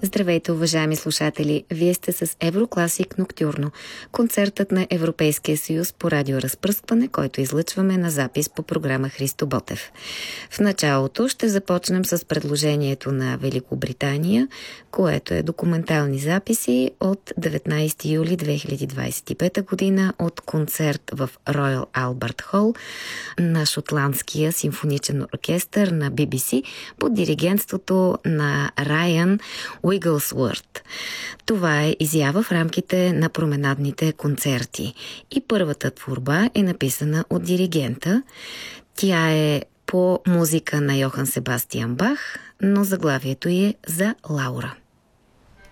Здравейте, уважаеми слушатели! Вие сте с Еврокласик Ноктюрно, концертът на Европейския съюз по радиоразпръскване, който излъчваме на запис по програма Христо Ботев. В началото ще започнем с предложението на Великобритания, което е документални записи от 19 юли 2025 година от концерт в Royal Albert Hall на шотландския симфоничен оркестър на BBC под диригентството на Райан Уигълсворт. Това е изява в рамките на променадните концерти. И първата творба е написана от диригента. Тя е по музика на Йохан Себастиан Бах, но заглавието й е за Лаура.